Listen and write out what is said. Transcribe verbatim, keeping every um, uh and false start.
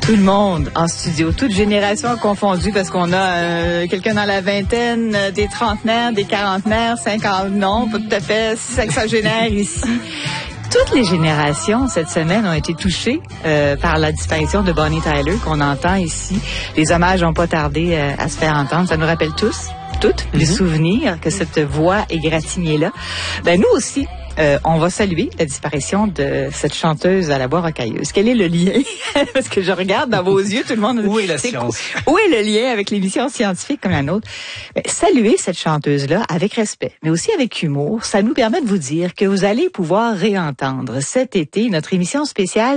Tout le monde en studio, toute génération confondue, parce qu'on a euh, quelqu'un dans la vingtaine, euh, des trentenaires, des quarantenaires, cinquante, non, pas tout à fait, sexagénaires ici. Toutes les générations, cette semaine, ont été touchées euh, par la disparition de Bonnie Tyler, qu'on entend ici. Les hommages n'ont pas tardé euh, à se faire entendre. Ça nous rappelle tous, toutes, mm-hmm. les souvenirs que cette voix égratignée-là. Ben, nous aussi, Euh, on va saluer la disparition de cette chanteuse à la voix rocailleuse. Quel est le lien? Parce que je regarde dans vos yeux, tout le monde... Où est la science? Où est le lien avec l'émission scientifique comme la nôtre? Mais saluer cette chanteuse-là avec respect, mais aussi avec humour, ça nous permet de vous dire que vous allez pouvoir réentendre cet été notre émission spéciale